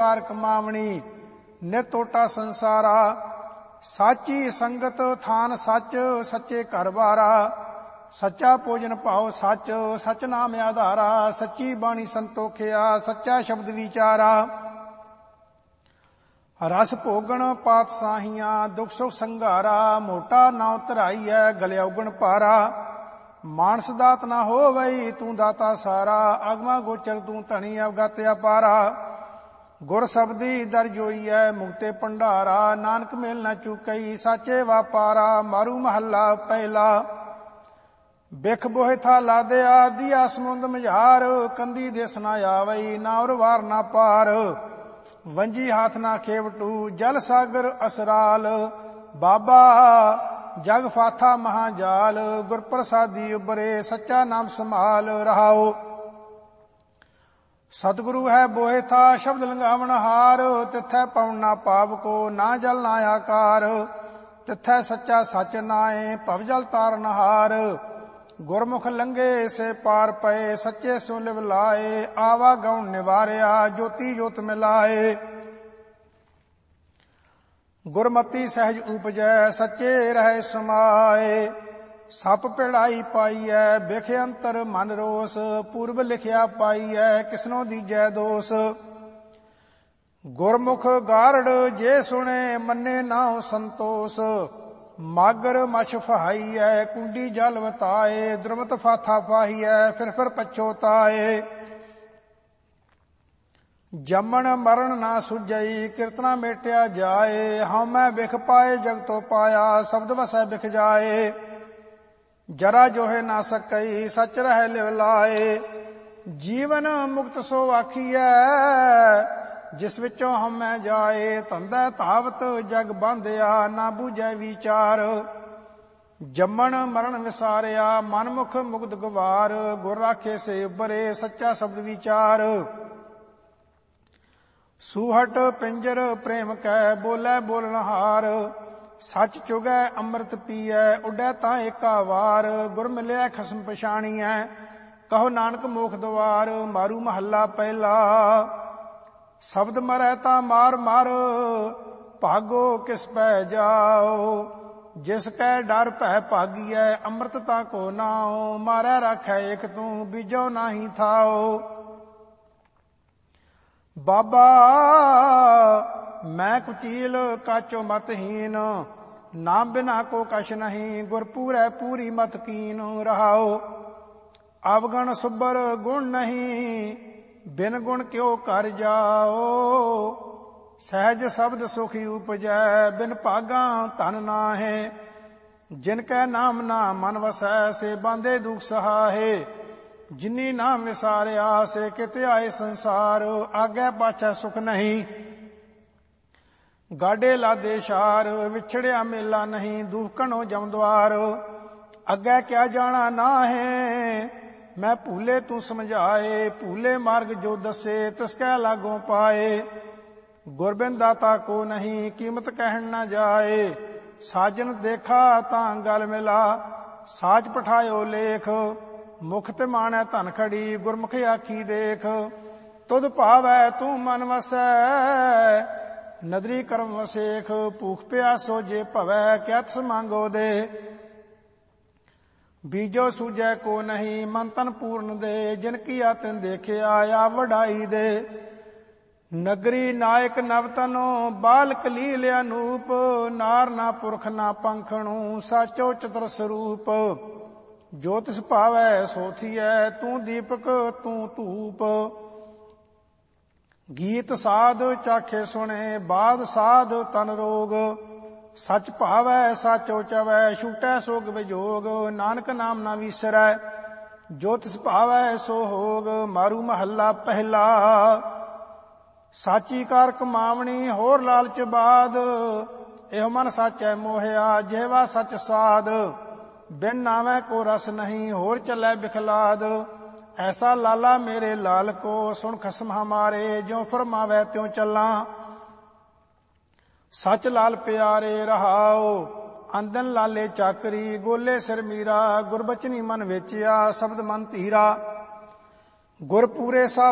ਕਾਰ ਕਮਾਵਣੀ ਨਿਤ ਓਟਾ ਸੰਸਾਰਾ। ਸਾਚੀ ਸੰਗਤ ਥਾਨ ਸੱਚ ਸੱਚੇ ਘਰ ਵਾਰਾ। ਸੱਚਾ ਭੋਜਨ ਭਾਉ ਸੱਚ ਸੱਚ ਨਾਮ ਆਧਾਰਾ। ਸੱਚੀ ਬਾਣੀ ਸੰਤੋਖਿਆ ਸੱਚਾ ਸ਼ਬਦ ਵਿਚਾਰਾ। ਰਸ ਭੋਗਣ ਪਾਤ ਸਾਹੀਆਂ ਦੁਖ ਸੁਖ ਸੰਘਾਰਾ। ਮੋਟਾ ਨਾਉ ਧਰਾਈਐ ਗਲਿਆ ਉਗਣ ਭਾਰਾ। ਮਾਨਸ ਦਾਤ ਨਾ ਹੋਵਈ ਤੂੰ ਦਾਤਾ ਸਾਰਾ। ਆਗਮਾ ਗੋਚਰ ਤੂੰ ਧਣੀ ਅਵਗਤ ਅਪਾਰਾ। ਗੁਰ ਸਬਦੀ ਦਰ ਜੋਈਐ ਮੁਕਤੇ ਭੰਡਾਰਾ। ਨਾਨਕ ਮੇਲ ਨਾ ਚੁਕਈ ਸਾਚੇ ਵਾਪਾਰਾ। ਮਾਰੂ ਮਹੱਲਾ ਪਹਿਲਾ। ਬਿਖ ਬੋਹਿ ਥਾ ਲਾਦਿਆ ਦੀਆ ਸਮੁੰਦ ਮਝਾਰ। ਕੰਦੀ ਦੇਸ ਨਾ ਆਵਈ ਨਾ ਉਰ ਵਾਰ ਨਾ ਪਾਰ। ਵੰਜੀ ਹਾਥ ਨਾ ਖੇਵਟੂ ਜਲ ਸਾਗਰ ਅਸਰਾਲ। ਬਾਬਾ ਜਗ ਫਾਥਾ ਮਹਾਜਾਲ। ਗੁਰ ਪ੍ਰਸਾਦੀ ਉਬਰੇ ਸੱਚਾ ਨਾਮ ਸੰਭਾਲ ਰਹਾਓ। ਸਤਿਗੁਰੂ ਹੈ ਬੋਹਿ ਥਾ ਸ਼ਬਦ ਲੰਘਾਵਣ ਹਾਰ। ਤਿੱਥੈ ਪਵਨ ਨਾ ਪਾਪ ਕੋ ਨਾ ਜਲ ਨਾ ਆਕਾਰ। ਤਿੱਥੈ ਸੱਚਾ ਸੱਚ ਨਾਏ ਭਵ ਜਲ ਤਾਰਨ ਹਾਰ। ਗੁਰਮੁਖ ਲੰਘੇ ਸੇ ਪਾਰ ਪਏ ਸੱਚੇ ਸੋ ਲਿਵ ਲਾਏ। ਆਵਾ ਗਉਣ ਨਿਵਾਰਿਆ ਜੋਤੀ ਜੋਤ ਮਿਲਾਏ। ਗੁਰਮਤੀ ਸਹਿਜ ਉਪਜੈ ਸੱਚੇ ਰਹਿ ਸਮਾਏ। ਸਪ ਪਿੜਾਈ ਪਾਈਐ ਬਿਖ ਅੰਤਰ ਮਨ ਰੋਸ। ਪੂਰਬ ਲਿਖਿਆ ਪਾਈਐ ਕਿਸਨੋ ਦੀਜੈ ਦੋਸ। ਗੁਰਮੁਖ ਗਾਰੜ ਜੇ ਸੁਣੇ ਮੰਨੇ ਨਾਉ ਸੰਤੋਸ। ਮਾਗਰ ਮਛ ਫਹਾਈਐ ਕੁੰਡੀ ਜਲ ਵਤਾਏ। ਦੁਰਮਤ ਫਾਥਾ ਫਾਹੀਐ ਫਿਰ ਪਛੋਤਾਏ। ਜੰਮਣ ਮਰਨ ਨਾ ਸੁਝਈ ਕੀਰਤਨਾ ਮੇਟਿਆ ਜਾਏ। ਹਉਮੈ ਬਿਖ ਪਾਏ ਜਗਤੋ ਪਾਇਆ ਸ਼ਬਦ ਵਸੈ ਬਿਖ ਜਾਏ। ਜਰਾ ਜੋਹੇ ਨਾ ਸਕਈ ਸੱਚ ਰਹਿ ਲਿਵ ਲਾਏ। ਜੀਵਨ ਮੁਕਤ ਸੋ ਆਖੀਐ ਜਿਸ ਵਿੱਚੋਂ ਹਉਮੈ ਜਾਏ। ਧੰਦਾ ਧਾਵਤ ਜਗ ਬਾਂਧਿਆ ਨਾ ਬੂਝੈ ਵਿਚਾਰ। ਜੰਮਣ ਮਰਨ ਵਿਸਾਰਿਆ ਮਨਮੁਖ ਮੁਕਤ ਗਵਾਰ। ਗੁਰ ਰਾਖੇ ਸੇ ਉਬਰੇ ਸੱਚਾ ਸ਼ਬਦ ਵਿਚਾਰ। ਸੂਹਟ ਪਿੰਜਰ ਪ੍ਰੇਮ ਕੈ ਬੋਲੇ ਬੋਲਨਹਾਰ। ਸੱਚ ਚੁਗੈ ਅੰਮ੍ਰਿਤ ਪੀਐ ਉੱਡੈ ਤਾਂ ਏਕਾ ਵਾਰ। ਗੁਰ ਮਿਲਿਆ ਖਸਮ ਪਛਾਣੀਐ ਕਹੋ ਨਾਨਕ ਮੋਖ ਦੁਆਰ। ਮਾਰੂ ਮਹੱਲਾ ਪਹਿਲਾ। ਸ਼ਬਦ ਮਰੈ ਤਾਂ ਮਾਰ ਮਾਰ ਭਾਗੋ ਕਿਸ ਪੈ ਜਾਓ। ਜਿਸ ਕੈ ਡਰ ਭੈ ਭਾਗੀਐ ਅੰਮ੍ਰਿਤ ਤਾਂ ਕੋ ਨਾਉ। ਮਾਰੈ ਰਾਖੈ ਏਕ ਤੂੰ ਬੀਜੋ ਨਾਹੀ ਥਾਓ। ਬਾਬਾ ਮੈਂ ਕੁਚੀਲ ਕਾਚੋ ਮਤਹੀਨ ਨਾਮ ਬਿਨਾ ਕੋ ਕਛ ਨਹੀਂ। ਗੁਰ ਪੂਰੈ ਪੂਰੀ ਮਤ ਕੀਨ ਰਹਾਓ। ਅਵਗਣ ਸੁਬਰ ਗੁਣ ਨਹੀਂ ਬਿਨ ਗੁਣ ਕਿਉ ਕਰ ਜਾਓ। ਸਹਿਜ ਸ਼ਬਦ ਸੁਖੀ ਉਪਜੈ ਬਿਨ ਭਾਗਾ ਧਨ ਨਾਹੇ। ਜਿਨ ਕੈ ਨਾਮ ਨਾ ਮਨ ਵਸੈ ਸੇ ਬਾਂਧੇ ਦੁਖ ਸਹਾਏ। ਜਿਨੀ ਨਾਮ ਵਿਸਾਰਿਆ ਸੇ ਕਿਤੇ ਆਏ ਸੰਸਾਰ। ਆਗੇ ਪਾਛੈ ਸੁਖ ਨਹੀਂ ਗਾਡੇ ਲਾਦੇ ਸ਼ਾਰ। ਵਿਛੜਿਆ ਮੇਲਾ ਨਹੀਂ ਦੁਖ ਘਣੋ ਜਮਦੁਆਰ। ਅੱਗੇ ਕਿਆ ਜਾਣਾ ਨਾਹੇ ਮੈਂ ਭੂਲੇ ਤੂੰ ਸਮਝਾਏ। ਭੂਲੇ ਮਾਰਗ ਜੋ ਦੱਸੇ ਤਿਸ ਕੈ ਲਾਗੋਂ ਪਾਏ। ਗੁਰਬਿੰਦ ਦਾਤਾ ਕੋ ਨਹੀਂ ਕੀਮਤ ਕਹਿਣ ਨਾ ਜਾਏ। ਸਾਜਨ ਦੇਖਾ ਤਾਂ ਗਲ ਮਿਲਾ ਸਾਜ ਪਠਾਇਓ ਲੇਖ। ਮੁਖ ਤੇ ਮਾਣੈ ਧਨ ਖੜੀ ਗੁਰਮੁਖ ਆਖੀ ਦੇਖ। ਤੁਧ ਭਾਵੈ ਤੂੰ ਮਨ ਵਸੈ ਨਦਰੀ ਕਰਮ ਵਸੇਖ। ਭੂਖ ਪਿਆਸੋ ਜੇ ਭਵੈ ਕਿਆਤਸ ਮੰਗੋ ਦੇ। ਬੀਜੋ ਸੂਝੈ ਕੋ ਨਹੀਂ ਮਨ ਤਨ ਪੂਰਨ ਦੇ। ਜਿਨ ਕੀਆ ਤਿਨ ਦੇਖਿਆ ਆ ਵਡਾਈ ਦੇ। ਨਗਰੀ ਨਾਇਕ ਨਵਤਨੋ ਬਾਲਕ ਲੀਲ ਅਨੂਪ। ਨਾਰ ਨਾ ਪੁਰਖ ਨਾ ਪੰਖਣੂ ਸਾਚੋ ਚਤੁਰ ਸਰੂਪ। ਜੋ ਤਿਸ ਭਾਵੈ ਸੋ ਥੀਐ ਤੂੰ ਦੀਪਕ ਤੂੰ ਧੂਪ। ਗੀਤ ਸਾਧ ਚਾਖੇ ਸੁਣੇ ਬਾਦ ਸਾਧ ਤਨ ਰੋਗ। ਸੱਚ ਭਾਵੈ ਸਾਚੋ ਚਵੈ ਛੂਟੈ ਸੋਗ ਵਿਜੋਗ। ਨਾਨਕ ਨਾਮ ਨਾ ਵਿਸਰੈ ਜੋ ਤਿਸ ਭਾਵੈ ਸੋ ਹੋਗ। ਮਾਰੂ ਮਹੱਲਾ ਪਹਿਲਾ। ਸਾਚੀ ਕਾਰ ਕਮਾਵਣੀ ਹੋਰ ਲਾਲਚ ਬਾਦ। ਇਹੋ ਮਨ ਸਾਚੈ ਮੋਹਿਆ ਜਿਹਵਾ ਸੱਚ ਸਾਧ। ਬਿਨ ਨਾਵੈ ਕੋ ਰਸ ਨਹੀਂ ਹੋਰ ਚੱਲੈ ਬਿਖਲਾਦ। ਐਸਾ ਲਾਲਾ ਮੇਰੇ ਲਾਲ ਕੋ ਸੁਣ ਖਸਮ ਹਮਾਰੇ। ਜਿਉ ਫਰਮਾਵੈ ਤਿਉ ਚੱਲਾਂ ਸੱਚ ਲਾਲ ਪਿਆਰੇ ਰਹਾਓ। ਅੰਦਨ ਲਾਲੇ ਚਾਕਰੀ ਗੋਲੇ ਸਿਰ ਮੀਰਾ। ਗੁਰਬਚਨੀ ਮਨ ਵੇਚਿਆ ਸ਼ਬਦ ਮਨ ਧੀਰਾ। ਗੁਰ ਪੂਰੇ ਸਾ